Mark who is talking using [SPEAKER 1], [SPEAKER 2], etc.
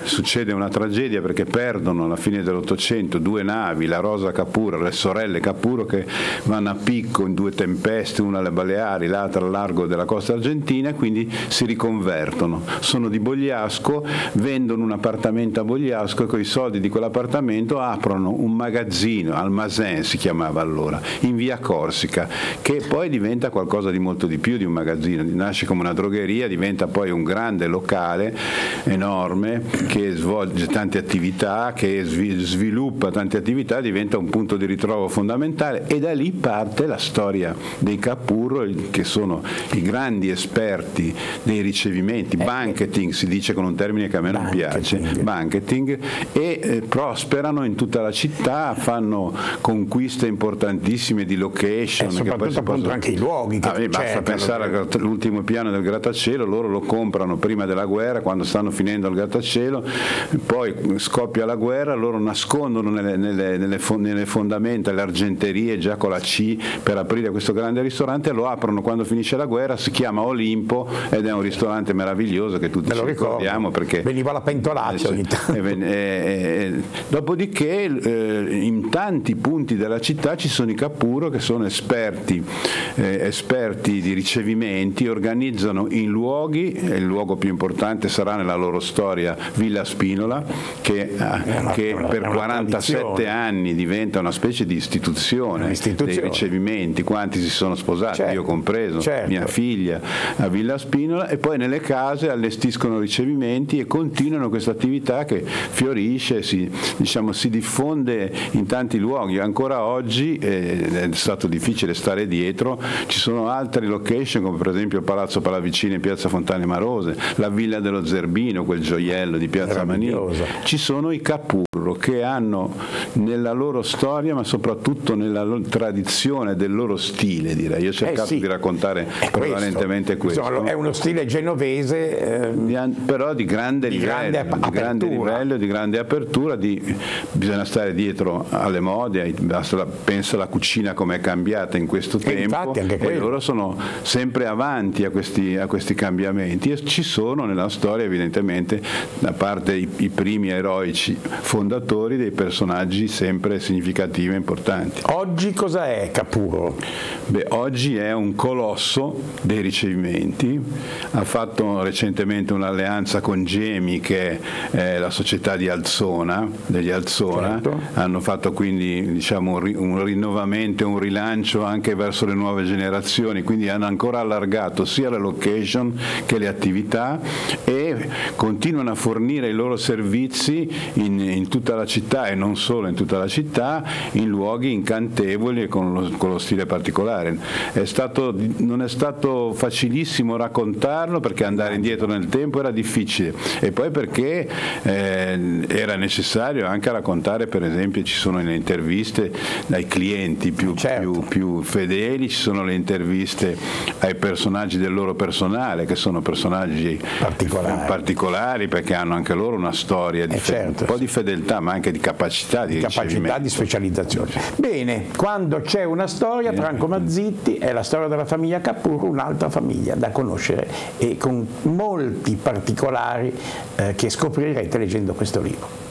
[SPEAKER 1] succede una tragedia perché perdono alla fine dell'Ottocento 2 navi, la Rosa Capurro, le sorelle Capurro, che vanno a picco in 2 tempeste, una alle Baleari, l'altra al largo della costa argentina, e quindi si riconvertono. Sono di Bogliasco, vendono un appartamento a Bogliasco e con i soldi di quell'appartamento aprono un magazzino, Almazen si chiamava allora, in via Corsica, che poi diventa qualcosa di molto di più di un magazzino, nasce come una drogheria, diventa poi un grande locale enorme che svolge tante attività, che sviluppa tante attività, diventa un punto di ritrovo fondamentale, e da lì parte la storia dei Capurro, che sono i grandi esperti dei ricevimenti, banqueting si dice con un termine che a me non piace, banqueting, e prosperano in tutta la città, fanno conquiste importantissime di location,
[SPEAKER 2] soprattutto appunto anche i luoghi che
[SPEAKER 1] basta pensare all'ultimo piano del grattacielo, loro lo comprano prima della guerra, quando stanno finendo il grattacielo, poi scoppia la guerra, loro nascondono nelle fondamenta le argenterie già con la C per aprire questo grande ristorante, lo aprono quando finisce la guerra, si chiama Olimpo ed è un ristorante meraviglioso che tutti ci ricordiamo perché
[SPEAKER 2] veniva la pentolaccia ogni tanto.
[SPEAKER 1] Dopodiché in tanti punti della città ci sono i Capurro che sono esperti di ricevimenti, organizzano in luoghi, e il luogo più importante sarà nella loro storia Villa Spinola, che per 47 anni diventa una specie di istituzione dei ricevimenti, quanti si sono sposati, io compreso, mia figlia a Villa Spinola, e poi nelle case allestiscono ricevimenti e continuano questa attività che fiorisce, si diffonde in tanti luoghi. Ancora oggi è stato difficile stare dietro, ci sono altre location come per esempio il Palazzo Pallavicino in piazza Fontane Marose, la Villa dello Zerbino, quel gioiello di piazza Manini. Ci sono i Capurro che hanno nella loro storia, ma soprattutto nella loro tradizione del loro stile, direi. Io ho cercato di raccontare prevalentemente questo.
[SPEAKER 2] È uno stile genovese,
[SPEAKER 1] però di grande livello, di grande apertura, bisogna stare dietro alle mode, pensa alla cucina come è cambiata in questo tempo, e loro sono sempre avanti a questi cambiamenti, e ci sono nella storia evidentemente, da parte i primi eroici fondatori, dei personaggi sempre significativi e importanti.
[SPEAKER 2] Oggi cosa è Capurro?
[SPEAKER 1] Oggi è un colosso dei ricevimenti, ha fatto recentemente un'alleanza con Gemi, che è la società di Alzona, degli Alzona, hanno fatto quindi un rinnovamento, un rilancio anche verso le nuove generazioni, quindi hanno ancora allargato sia le location che le attività, e continuano a fornire i loro servizi in tutta la città, e non solo in tutta la città, in luoghi incantevoli e con lo stile particolare. Non è stato facilissimo raccontarlo, perché andare indietro nel tempo era difficile, e poi perché era necessario anche raccontare, per esempio ci sono le interviste dai clienti più fedeli, ci sono le interviste ai personaggi del loro personale, che sono personaggi particolari perché hanno anche loro una storia di un po' di fedeltà, ma anche di capacità di
[SPEAKER 2] specializzazione. Bene, quando c'è una storia, Franco Mazzitti, è la storia della famiglia Capurro, un'altra famiglia da conoscere, e con molti particolari che scoprirete leggendo questo libro.